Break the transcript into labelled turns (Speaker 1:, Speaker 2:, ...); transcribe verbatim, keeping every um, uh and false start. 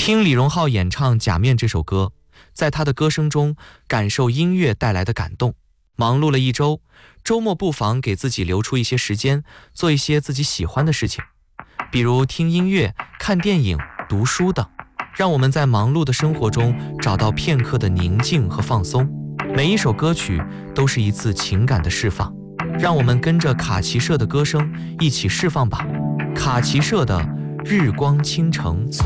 Speaker 1: 听李荣浩演唱《假面》这首歌，在他的歌声中感受音乐带来的感动。忙碌了一周，周末不妨给自己留出一些时间，做一些自己喜欢的事情，比如听音乐、看电影、读书等，让我们在忙碌的生活中找到片刻的宁静和放松。每一首歌曲都是一次情感的释放，让我们跟着卡奇社的歌声一起释放吧。卡奇社的日光倾城。